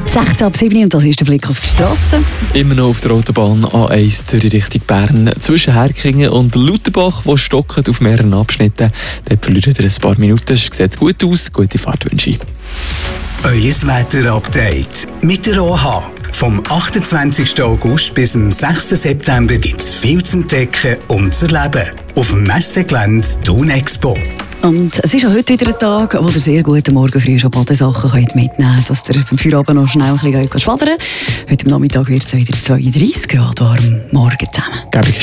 16 ab 7 und das ist der Blick auf die Strasse. Immer noch auf der Autobahn A1 Zürich Richtung Bern. Zwischen Herkingen und Lauterbach, wo stocken auf mehreren Abschnitten. Dort verliert ihr ein paar Minuten. Sieht gut aus. Gute Fahrtwünsche. Euer Wetter-Update mit der OH. Vom 28. August bis zum 6. September gibt es viel zu entdecken und zu erleben. Auf dem Messegelände Thun Expo. Und es ist auch heute wieder ein Tag, wo ihr sehr gut am Morgen früh schon Badesachen mitnehmen könnt, dass ihr beim Feierabend noch schnell ein bisschen schwadern könnt. Heute am Nachmittag wird es wieder 32 Grad warm. Morgen zusammen.